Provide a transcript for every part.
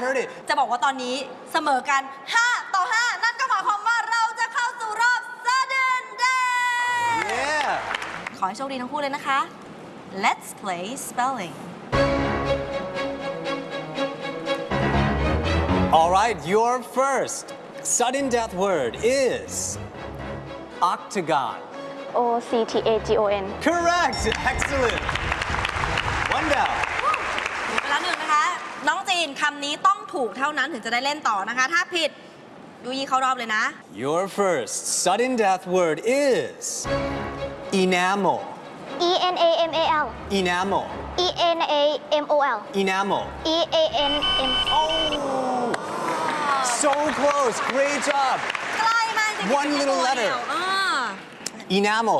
heard it จะบอกว่าตอนนี้เสมอกัน5-5นั่นก็หมายความว่าเราจะเข้าสู่รอบ Sudden Death yeah ขอให้โชคดีทั้งคู่เลยนะคะ Let's play spelling All right, your first sudden death word is octagon. OCTAGON. Correct. Excellent. One down. หมดไปแล้วหนึ่งนะคะ น้องจีนคำนี้ต้องถูกเท่านั้นถึงจะได้เล่นต่อนะคะ ถ้าผิดยูยีเข้ารอบเลยนะ Your first sudden death word is enamel. ENAMAL. Enamel. ENAMOL. Enamel. EANM. Oh, so close. Great job. ใกล้มากจริงๆ One little letter. Enamel.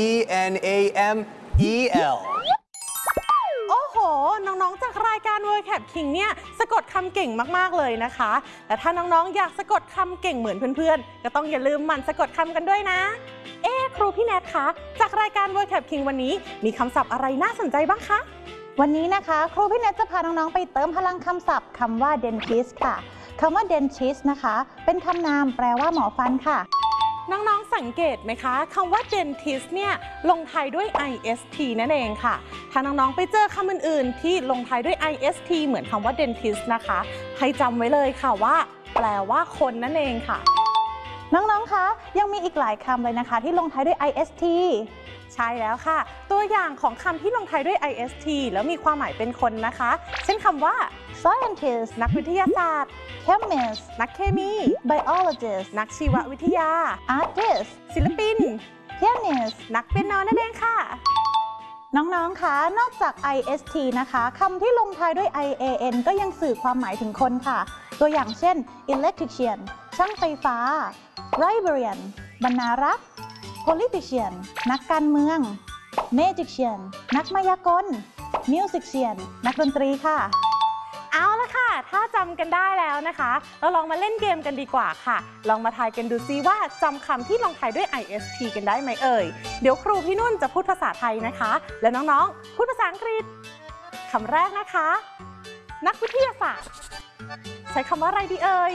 ENAMEL. โอ้โห น้องๆ จากรายการ Vocab King เนี่ยสะกดคำเก่งมากๆ เลยนะคะ แต่ถ้าน้องๆ อยากสะกดคำเก่งเหมือนเพื่อนๆ ก็ต้องอย่าลืมหมั่นสะกดคำกันด้วยนะ ครูพี่แนทคะ จากรายการ Vocab King วันนี้มีคำศัพท์อะไรน่าสนใจบ้างคะวันนี้นะคะครูพี่แนทจะพาน้องๆไปเติมพลังคำศัพท์คำว่า dentist ค่ะคำว่า dentist นะคะเป็นคำนามแปลว่าหมอฟันค่ะน้องๆ สังเกตไหมคะคำว่า dentist เนี่ยลงท้ายด้วย ist นั่นเองค่ะถ้าน้องๆ ไปเจอคำอื่นๆ ที่ลงท้ายด้วย ist เหมือนคำว่า dentist นะคะให้จำไว้เลยค่ะว่าแปลว่าคนนั่นเองค่ะน้องๆ คะยังมีอีกหลายคำเลยนะคะที่ลงท้ายด้วย ist ใช่แล้วค่ะตัวอย่างของคำที่ลงท้ายด้วย ist แล้วมีความหมายเป็นคนนะคะเช่นคำว่า scientist นักวิทยาศาสตร์ chemist นักเคมี biologist นักชีววิทยา artist ศิลปิน pianist นักเปียโนนั่นเองค่ะน้องๆ คะนอกจาก ist นะคะคำที่ลงท้ายด้วย ian ก็ยังสื่อความหมายถึงคนค่ะตัวอย่างเช่น electrician ช่างไฟฟ้า librarian บรรณารักษ์ politician นักการเมือง magician นักมายากล musician นักดนตรีค่ะเอาละค่ะถ้าจำกันได้แล้วนะคะเราลองมาเล่นเกมกันดีกว่าค่ะลองมาทายกันดูซิว่าจำคำที่ลงท้ายด้วย ist กันได้ไหมเอ่ยเดี๋ยวครูพี่นุ่นจะพูดภาษาไทยนะคะแล้วน้องๆพูดภาษาอังกฤษคำแรกนะคะนักวิทยาศาสตร์ใช้คำว่าอะไรดีเอ่ย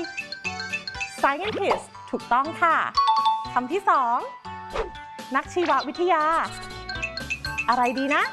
scientist ถูกต้องค่ะคำที่สองนักชีววิทยาอะไรดีนะ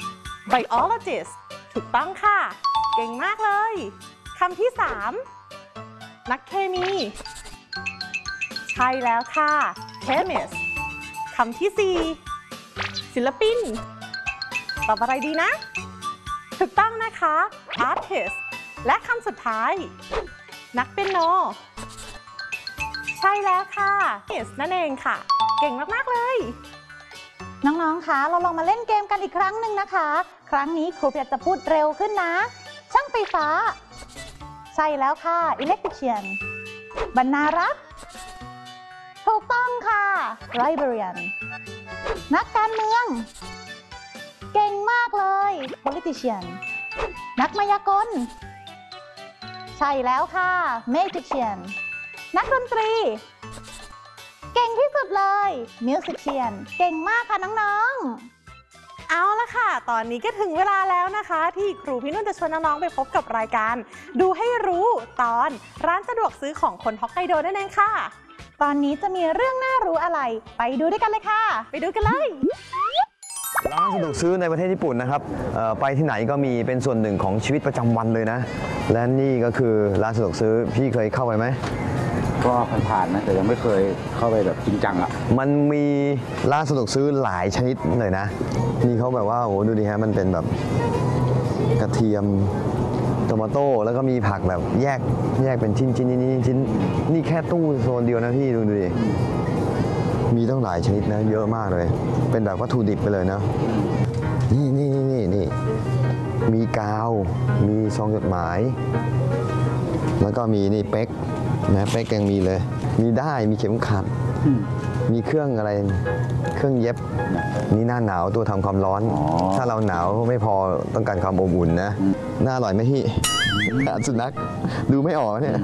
biologist ถูกต้องค่ะเก่งมากเลยคำที่สามนักเคมีใช่แล้วค่ะ chemist คำที่สี่ศิลปินตอบอะไรดีนะถูกต้องนะคะ artist และคำสุดท้ายนักเปียโนใช่แล้วค่ะ yes นั่นเองค่ะเก่งมากๆเลยน้องๆ คะเราลองมาเล่นเกมกันอีกครั้งหนึ่งนะคะครั้งนี้ครูอยากจะพูดเร็วขึ้นนะช่างไฟฟ้าใช่แล้วค่ะ electrician บรรณารักษ์ถูกต้องค่ะ librarian นักการเมืองเก่งมากเลย politician นักมายากลใช่แล้วค่ะ magician นักดนตรีเก่งที่สุดเลย musician เก่งมากค่ะน้องๆเอาละค่ะตอนนี้ก็ถึงเวลาแล้วนะคะที่ครูพี่นุ่นจะชวนน้องๆไปพบกับรายการดูให้รู้ตอนร้านสะดวกซื้อของคนฮอกไกโดนั่นเองค่ะตอนนี้จะมีเรื่องน่ารู้อะไรไปดูด้วยกันเลยค่ะไปดูกันเลยร้านสะดวกซื้อในประเทศญี่ปุ่นนะครับไปที่ไหนก็มีเป็นส่วนหนึ่งของชีวิตประจำวันเลยนะและนี่ก็คือร้านสะดวกซื้อพี่เคยเข้าไปไหมก็ผ่านๆนะแต่ยังไม่เคยเข้าไปแบบจริงจังอ่ะมันมีร้านสะดวกซื้อหลายชนิดเลยนะนี่เขาแบบว่าโอ้โหดูดิฮะมันเป็นแบบกระเทียมโตมาโต้แล้วก็มีผักแบบแยกเป็นชิ้นนี่แค่ตู้โซนเดียวนะพี่ดูดิมีตั้งหลายชนิดนะเยอะมากเลยเป็นแบบวัตถุดิบไปเลยนะนี่มีกาวมีซองจดหมายแล้วก็มีนี่เป๊กนะเป๊กยังมีเลยมีได้มีเข็มขัดมีเครื่องอะไรเครื่องเย็บนี่หน้าหนาวตัวทำความร้อนถ้าเราหนาวไม่พอต้องการความอบอุ่นนะน่าอร่อยไหมพี่สุนัขดูไม่ออกเนี่ย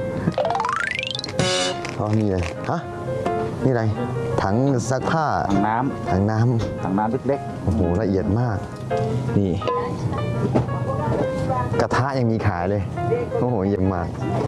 อ๋อนี่เลยฮะนี่อะไรถังซักผ้าถังน้ำเล็กๆโอ้โหละเอียดมากนี่กระทะยังมีขายเลย โอ้โหเยี่ยมมาก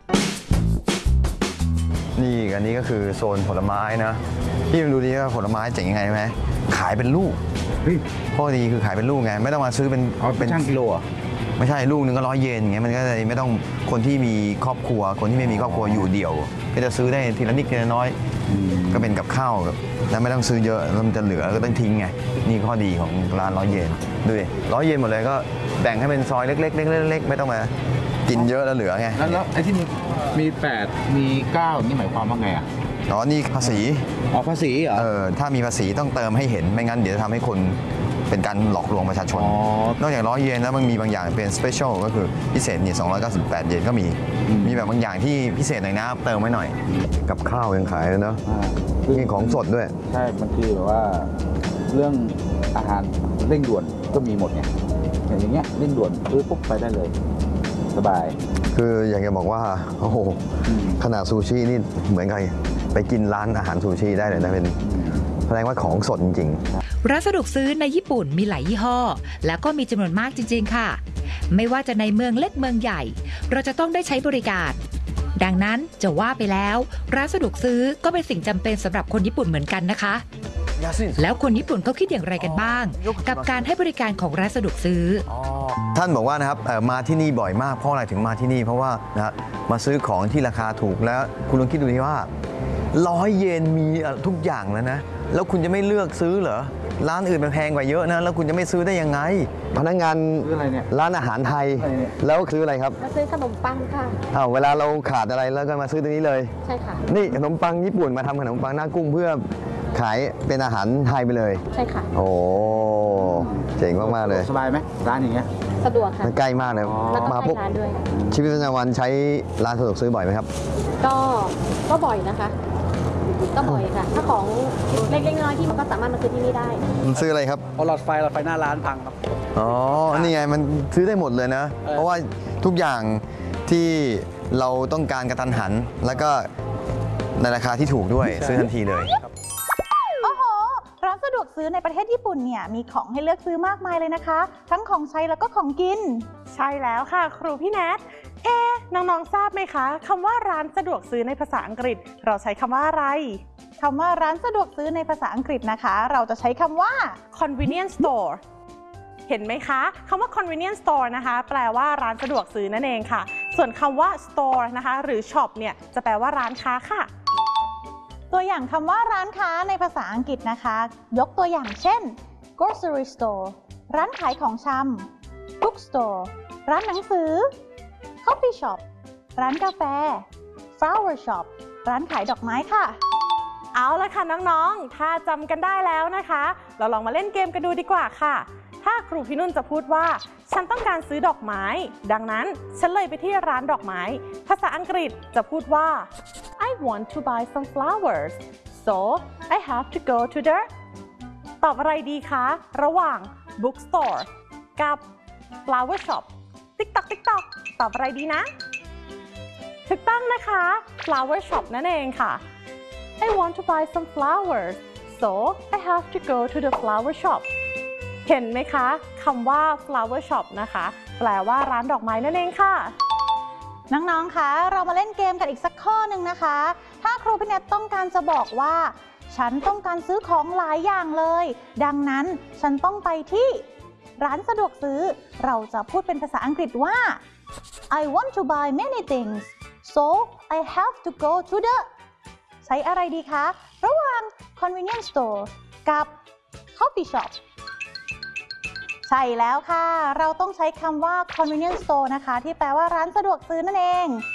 นี่อันนี้ก็คือโซนผลไม้นะพี่ดูดิว่าผลไม้เจ๋งยังไงไหมขายเป็นลูกข้อดีคือขายเป็นลูกไงไม่ต้องมาซื้อเป็นช่างกิโลอ่ะไม่ใช่ลูกนึงก็100 เยนอย่างเงี้ยมันก็เลยไม่ต้องคนที่มีครอบครัวคนที่ไม่มีครอบครัวอยู่เดี่ยวก็จะซื้อได้ทีละนิดทีละน้อยก็เป็นกับข้าวแล้วไม่ต้องซื้อเยอะแล้วมันจะเหลือก็ต้องทิ้งไงนี่ข้อดีของร้าน100 เยนดูดิ100 เยนหมดเลยก็แบ่งให้เป็นซอยเล็กๆเล็กๆไม่ต้องมากินเยอะแล้วเหลือไงแล้วไอ้ที่มี8มี9นี่หมายความว่าไงอ่ะอ๋อนี่ภาษีภาษีเหรอถ้ามีภาษีต้องเติมให้เห็นไม่งั้นเดี๋ยวจะทำให้คนเป็นการหลอกลวงประชาชนนอกจาก100 เยนแล้วมันมีบางอย่างเป็นสเปเชียลก็คือพิเศษนี่298 เยนก็มีแบบบางอย่างที่พิเศษหน่อยนะเติมไว้หน่อยกับข้าวยังขายเลยเนาะมีของสดด้วยใช่บางทีแบบว่าเรื่องอาหารเร่งด่วนก็มีหมดไงอย่างเงี้ยเร่งด่วนปุ๊บไปได้เลยสบายคืออยากจะบอกว่าโอ้โหขนาดซูชินี่เหมือนกันไปกินร้านอาหารซูชิได้เลยนะเป็นแสดงว่าของสดจริงร้านสะดวกซื้อในญี่ปุ่นมีหลายยี่ห้อแล้วก็มีจำนวนมากจริงๆค่ะไม่ว่าจะในเมืองเล็กเมืองใหญ่เราจะต้องได้ใช้บริการดังนั้นจะว่าไปแล้วร้านสะดวกซื้อก็เป็นสิ่งจำเป็นสำหรับคนญี่ปุ่นเหมือนกันนะคะแล้วคนญี่ปุ่นเขาคิดอย่างไรกันบ้างกับการให้บริการของร้านสะดวกซื้อท่านบอกว่านะครับมาที่นี่บ่อยมากเพราะอะไรถึงมาที่นี่เพราะว่านะมาซื้อของที่ราคาถูกแล้วคุณลองคิดดูดิว่า100 เยนมีทุกอย่างแล้วนะแล้วคุณจะไม่เลือกซื้อเหรอร้านอื่นมันแพงกว่าเยอะนะแล้วคุณจะไม่ซื้อได้ยังไงพนักงานร้านอาหารไทยแล้วซื้ออะไรครับมาซื้อขนมปังค่ะเวลาเราขาดอะไรแล้วก็มาซื้อตรงนี้เลยใช่ค่ะนี่ขนมปังญี่ปุ่นมาทำขนมปังหน้ากุ้งเพื่อขายเป็นอาหารไทยไปเลยใช่ค่ะโอ้เจ๋งมากๆเลยสบายไหมร้านอย่างเงี้ยสะดวกค่ะใกล้มากเลยมาพบชีวิตประจำวันใช้ร้านสะดวกซื้อบ่อยไหมครับก็บ่อยนะคะก็บ่อยค่ะถ้าของเล็กๆน้อยๆที่มันก็สามารถมาซื้อที่นี่ได้ซื้ออะไรครับหลอดไฟหน้าร้านพังครับนี่ไงมันซื้อได้หมดเลยนะเพราะว่าทุกอย่างที่เราต้องการกระทันหันแล้วก็ในราคาที่ถูกด้วยซื้อทันทีเลยโอ้โหร้านสะดวกซื้อในประเทศญี่ปุ่นเนี่ยมีของให้เลือกซื้อมากมายเลยนะคะทั้งของใช้แล้วก็ของกินใช่แล้วค่ะครูพี่แนทน้องๆทราบไหมคะคำว่าร้านสะดวกซื้อในภาษาอังกฤษเราใช้คำว่าอะไรคำว่าร้านสะดวกซื้อในภาษาอังกฤษนะคะเราจะใช้คำว่า convenience store เห็นไหมคะคำว่า convenience store นะคะแปลว่าร้านสะดวกซื้อนั่นเองค่ะส่วนคำว่า store นะคะหรือ shop เนี่ยจะแปลว่าร้านค้าค่ะตัวอย่างคำว่าร้านค้าในภาษาอังกฤษนะคะยกตัวอย่างเช่น grocery store ร้านขายของชำ bookstore ร้านหนังสือ coffee shop ร้านกาแฟ flower shop ร้านขายดอกไม้ค่ะเอาละค่ะน้องๆถ้าจำกันได้แล้วนะคะเราลองมาเล่นเกมกันดูดีกว่าค่ะถ้าครูพี่นุ่นจะพูดว่าฉันต้องการซื้อดอกไม้ดังนั้นฉันเลยไปที่ร้านดอกไม้ภาษาอังกฤษจะพูดว่า I want to buy some flowers so I have to go to the ตอบอะไรดีคะระหว่าง bookstore กับ flower shop ติ๊กต๊อกติ๊กต๊อกตอบอะไรดีนะถูกต้องนะคะ flower shop นั่นเองค่ะ I want to buy some flowers so I have to go to the flower shop เห็นไหมคะคำว่า flower shop นะคะแปลว่าร้านดอกไม้นั่นเองค่ะน้องๆคะเรามาเล่นเกมกันอีกสักข้อหนึ่งนะคะถ้าครูพี่แนทต้องการจะบอกว่าฉันต้องการซื้อของหลายอย่างเลยดังนั้นฉันต้องไปที่ร้านสะดวกซื้อเราจะพูดเป็นภาษาอังกฤษว่า I want to buy many things so I have to go to the ใช้อะไรดีคะระหว่าง convenience store กับ coffee shop ใช่แล้วค่ะเราต้องใช้คำว่า convenience store นะคะที่แปลว่าร้านสะดวกซื้อนั่นเอง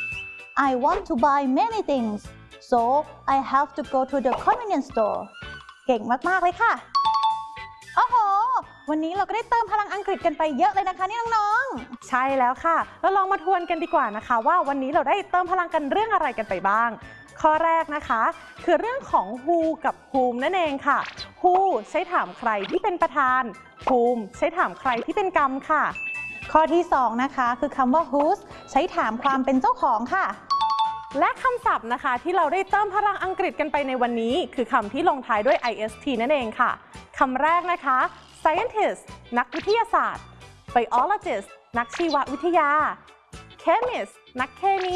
I want to buy many things so I have to go to the convenience store เก่งมากๆเลยค่ะโอ้โหวันนี้เราก็ได้เติมพลังอังกฤษกันไปเยอะเลยนะคะนี่น้องๆใช่แล้วค่ะเราลองมาทวนกันดีกว่านะคะว่าวันนี้เราได้เติมพลังกันเรื่องอะไรกันไปบ้างข้อแรกนะคะคือเรื่องของ who กับ whom นั่นเองค่ะ who ใช้ถามใครที่เป็นประธาน whom ใช้ถามใครที่เป็นกรรมค่ะข้อที่2นะคะคือคำว่า whose ใช้ถามความเป็นเจ้าของค่ะและคำศัพท์นะคะที่เราได้เติมพลังอังกฤษกันไปในวันนี้คือคำที่ลงท้ายด้วย ist นั่นเองค่ะคำแรกนะคะ scientist นักวิทยาศาสตร์ biologist นักชีววิทยา chemist นักเคมี